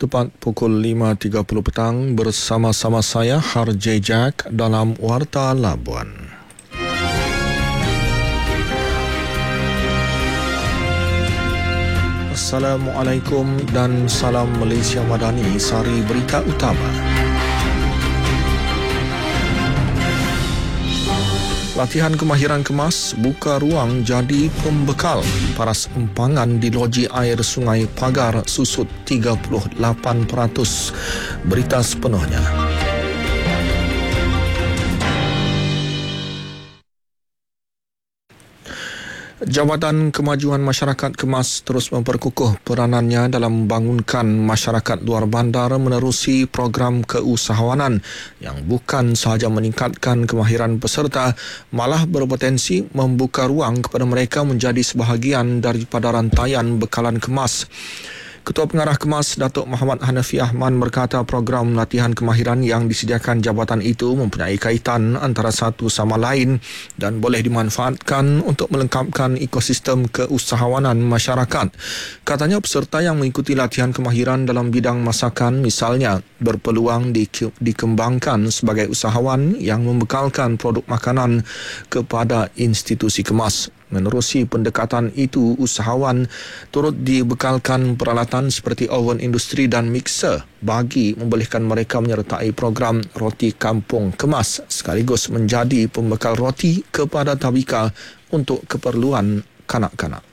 tepat pukul 5.30 petang bersama-sama saya Harjay Jack dalam Warta Labuan. Assalamualaikum dan salam Malaysia Madani. Sari berita utama. Latihan kemahiran kemas buka ruang jadi pembekal. Paras empangan di loji air Sungai Pagar susut 38%. Berita sepenuhnya. Jabatan Kemajuan Masyarakat Kemas terus memperkukuh peranannya dalam membangunkan masyarakat luar bandar menerusi program keusahawanan yang bukan sahaja meningkatkan kemahiran peserta, malah berpotensi membuka ruang kepada mereka menjadi sebahagian daripada rantaian bekalan kemas. Ketua Pengarah Kemas Datuk Muhammad Hanafi Ahmad berkata program latihan kemahiran yang disediakan jabatan itu mempunyai kaitan antara satu sama lain dan boleh dimanfaatkan untuk melengkapkan ekosistem keusahawanan masyarakat. Katanya peserta yang mengikuti latihan kemahiran dalam bidang masakan misalnya berpeluang dikembangkan sebagai usahawan yang membekalkan produk makanan kepada institusi kemas. Menerusi pendekatan itu, usahawan turut dibekalkan peralatan seperti oven industri dan mixer bagi membolehkan mereka menyertai program roti kampung kemas sekaligus menjadi pembekal roti kepada tabika untuk keperluan kanak-kanak.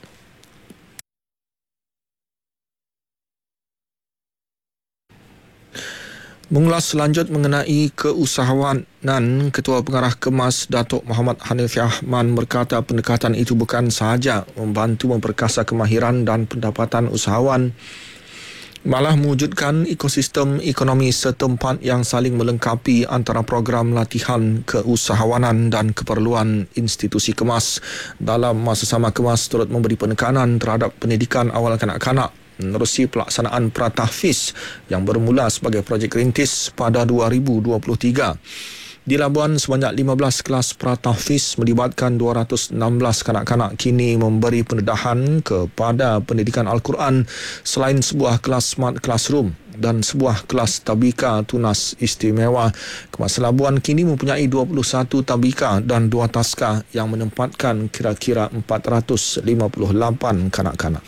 Mengulas selanjut mengenai keusahawanan, Ketua Pengarah Kemas Datuk Muhammad Hanafi Ahmad berkata pendekatan itu bukan sahaja membantu memperkasa kemahiran dan pendapatan usahawan, malah mewujudkan ekosistem ekonomi setempat yang saling melengkapi antara program latihan keusahawanan dan keperluan institusi kemas. Dalam masa sama, kemas turut memberi penekanan terhadap pendidikan awal kanak-kanak menerusi pelaksanaan Pratahfiz yang bermula sebagai projek rintis pada 2023. Di Labuan, sebanyak 15 kelas Pratahfiz melibatkan 216 kanak-kanak kini memberi pendedahan kepada pendidikan Al-Quran selain sebuah kelas Smart Classroom dan sebuah kelas tabika tunas istimewa. Kemas Labuan kini mempunyai 21 tabika dan 2 taska yang menempatkan kira-kira 458 kanak-kanak.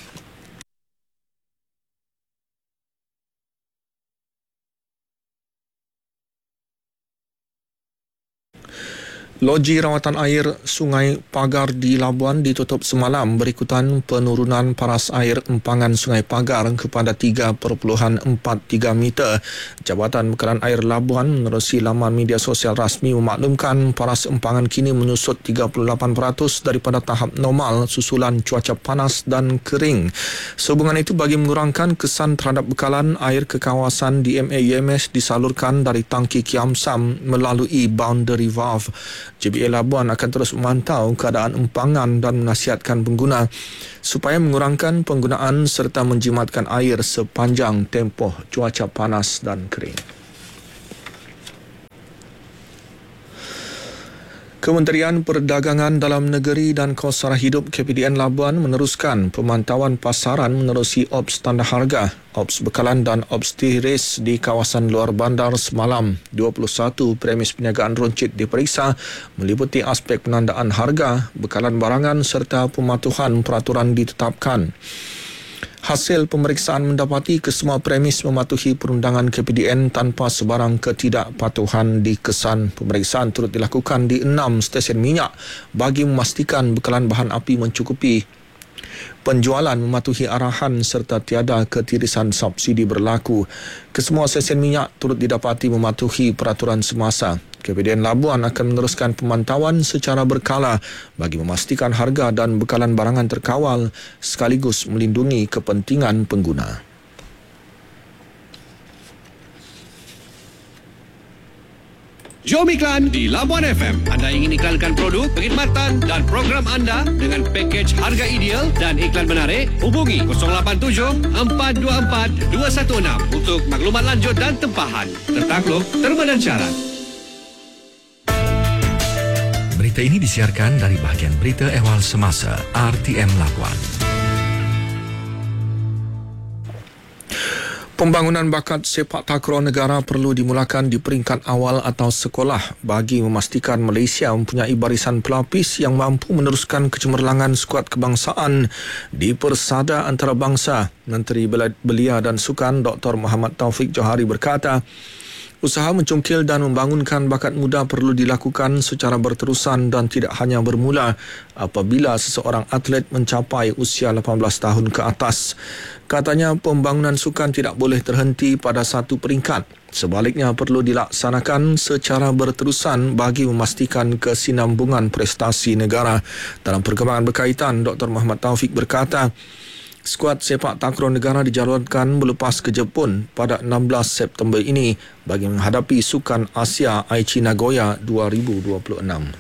Loji rawatan air Sungai Pagar di Labuan ditutup semalam berikutan penurunan paras air empangan Sungai Pagar kepada 3.43 meter. Jabatan Bekalan Air Labuan menerusi laman media sosial rasmi memaklumkan paras empangan kini menyusut 38% daripada tahap normal susulan cuaca panas dan kering. Sehubungan itu, bagi mengurangkan kesan terhadap bekalan air ke kawasan DMA UMS disalurkan dari tangki Kiam Sam melalui boundary valve. JBA Labuan akan terus memantau keadaan empangan dan menasihatkan pengguna supaya mengurangkan penggunaan serta menjimatkan air sepanjang tempoh cuaca panas dan kering. Kementerian Perdagangan Dalam Negeri dan Kos Sara Hidup KPDN Labuan meneruskan pemantauan pasaran menerusi Ops Tanda Harga, Ops Bekalan dan Ops Tiris di kawasan luar bandar semalam. 21 premis perniagaan runcit diperiksa meliputi aspek penandaan harga, bekalan barangan serta pematuhan peraturan ditetapkan. Hasil pemeriksaan mendapati kesemua premis mematuhi perundangan KPDN tanpa sebarang ketidakpatuhan dikesan. Pemeriksaan turut dilakukan di 6 stesen minyak bagi memastikan bekalan bahan api mencukupi. Penjualan mematuhi arahan serta tiada ketirisan subsidi berlaku. Kesemua stesen minyak turut didapati mematuhi peraturan semasa. KPDN Labuan akan meneruskan pemantauan secara berkala bagi memastikan harga dan bekalan barangan terkawal sekaligus melindungi kepentingan pengguna. Jom iklan di Labuan FM. Anda ingin iklankan produk, perkhidmatan dan program anda dengan pakej harga ideal dan iklan menarik? Hubungi 087 424 216 untuk maklumat lanjut dan tempahan. Tertakluk, terma dan syarat. Berita ini disiarkan dari bahagian berita ehwal semasa RTM Labuan. Pembangunan bakat sepak takraw negara perlu dimulakan di peringkat awal atau sekolah bagi memastikan Malaysia mempunyai barisan pelapis yang mampu meneruskan kecemerlangan skuad kebangsaan di persada antarabangsa. Menteri Belia dan Sukan Dr. Muhammad Taufik Johari berkata, usaha mencungkil dan membangunkan bakat muda perlu dilakukan secara berterusan dan tidak hanya bermula apabila seseorang atlet mencapai usia 18 tahun ke atas. Katanya pembangunan sukan tidak boleh terhenti pada satu peringkat. Sebaliknya perlu dilaksanakan secara berterusan bagi memastikan kesinambungan prestasi negara. Dalam perkembangan berkaitan, Dr. Muhammad Taufik berkata, skuad sepak takraw negara dijadualkan melepas ke Jepun pada 16 September ini bagi menghadapi Sukan Asia Aichi Nagoya 2026.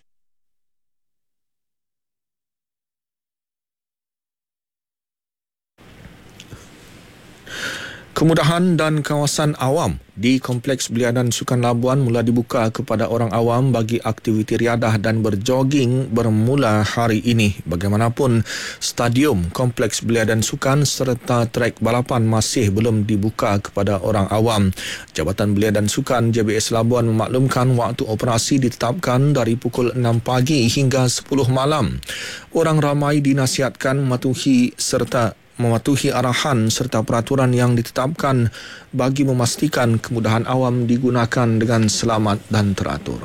Kemudahan dan kawasan awam di Kompleks Belia dan Sukan Labuan mula dibuka kepada orang awam bagi aktiviti riadah dan berjoging bermula hari ini. Bagaimanapun, stadium Kompleks Belia dan Sukan serta trek balapan masih belum dibuka kepada orang awam. Jabatan Belia dan Sukan JBS Labuan memaklumkan waktu operasi ditetapkan dari pukul 6 pagi hingga 10 malam. Orang ramai dinasihatkan mematuhi arahan serta peraturan yang ditetapkan bagi memastikan kemudahan awam digunakan dengan selamat dan teratur.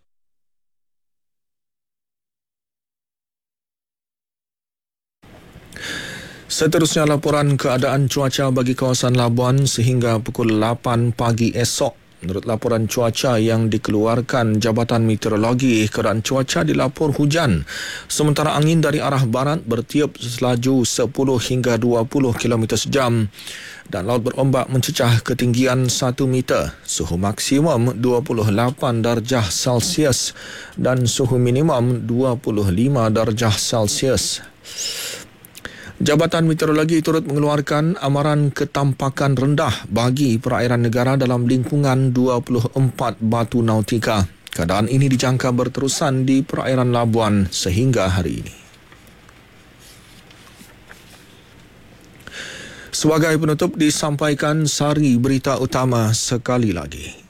Seterusnya laporan keadaan cuaca bagi kawasan Labuan sehingga pukul 8 pagi esok. Menurut laporan cuaca yang dikeluarkan Jabatan Meteorologi, keadaan cuaca dilapor hujan. Sementara angin dari arah barat bertiup selaju 10 hingga 20 km sejam dan laut berombak mencecah ketinggian 1 meter. Suhu maksimum 28 darjah Celsius dan suhu minimum 25 darjah Celsius. Jabatan Meteorologi turut mengeluarkan amaran ketampakan rendah bagi perairan negara dalam lingkungan 24 batu nautika. Keadaan ini dijangka berterusan di perairan Labuan sehingga hari ini. Sebagai penutup disampaikan sari berita utama sekali lagi.